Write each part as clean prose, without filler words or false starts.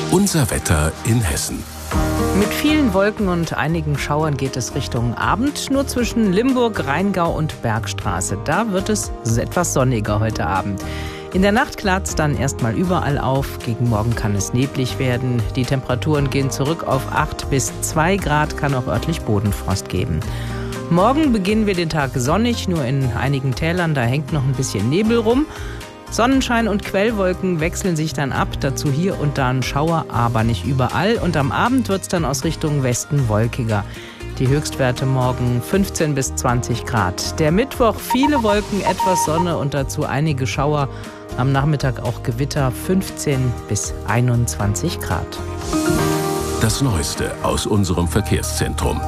Unser Wetter in Hessen. Mit vielen Wolken und einigen Schauern geht es Richtung Abend. Nur zwischen Limburg, Rheingau und Bergstraße. Da wird es etwas sonniger heute Abend. In der Nacht klart es dann erstmal überall auf. Gegen Morgen kann es neblig werden. Die Temperaturen gehen zurück auf 8 bis 2 Grad, kann auch örtlich Bodenfrost geben. Morgen beginnen wir den Tag sonnig, nur in einigen Tälern, da hängt noch ein bisschen Nebel rum. Sonnenschein und Quellwolken wechseln sich dann ab, dazu hier und da ein Schauer, aber nicht überall. Und am Abend wird es dann aus Richtung Westen wolkiger. Die Höchstwerte morgen 15 bis 20 Grad. Der Mittwoch viele Wolken, etwas Sonne und dazu einige Schauer. Am Nachmittag auch Gewitter, 15 bis 21 Grad. Das Neueste aus unserem Verkehrszentrum.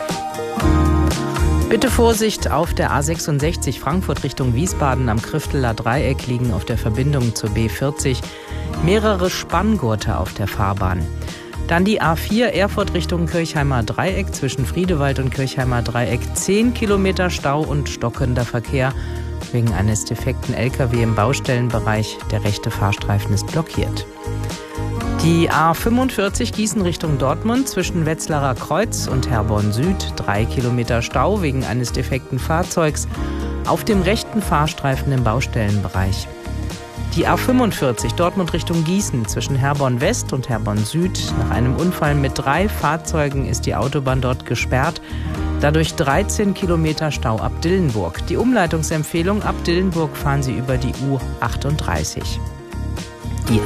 Bitte Vorsicht auf der A66 Frankfurt Richtung Wiesbaden am Krifteler Dreieck liegen auf der Verbindung zur B40 mehrere Spanngurte auf der Fahrbahn. Dann die A4 Erfurt Richtung Kirchheimer Dreieck zwischen Friedewald und Kirchheimer Dreieck 10 Kilometer Stau und stockender Verkehr wegen eines defekten LKW im Baustellenbereich. Der rechte Fahrstreifen ist blockiert. Die A45 Gießen Richtung Dortmund zwischen Wetzlarer Kreuz und Herborn Süd 3 Kilometer Stau wegen eines defekten Fahrzeugs auf dem rechten Fahrstreifen im Baustellenbereich. Die A45 Dortmund Richtung Gießen zwischen Herborn West und Herborn Süd. Nach einem Unfall mit 3 Fahrzeugen ist die Autobahn dort gesperrt. Dadurch 13 Kilometer Stau ab Dillenburg. Die Umleitungsempfehlung: ab Dillenburg fahren Sie über die U38. Die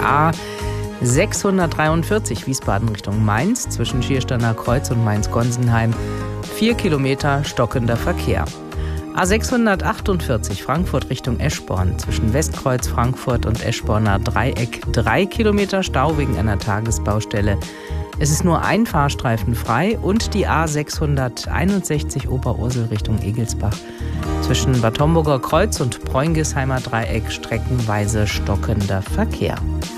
A643 Wiesbaden Richtung Mainz zwischen Schiersteiner Kreuz und Mainz-Gonsenheim 4 Kilometer stockender Verkehr. A648 Frankfurt Richtung Eschborn zwischen Westkreuz Frankfurt und Eschborner Dreieck 3 Kilometer Stau wegen einer Tagesbaustelle. Es ist nur ein Fahrstreifen frei und die A661 Oberursel Richtung Egelsbach zwischen Bad Homburger Kreuz und Preungesheimer Dreieck streckenweise stockender Verkehr.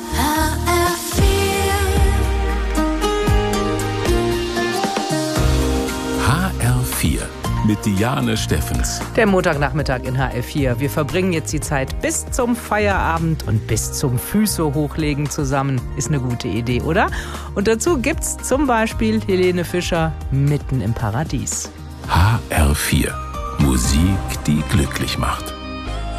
HR4 mit Diane Steffens. Der Montagnachmittag in HR4. Wir verbringen jetzt die Zeit bis zum Feierabend und bis zum Füße hochlegen zusammen. Ist eine gute Idee, oder? Und dazu gibt's zum Beispiel Helene Fischer, Mitten im Paradies. HR4. Musik, die glücklich macht.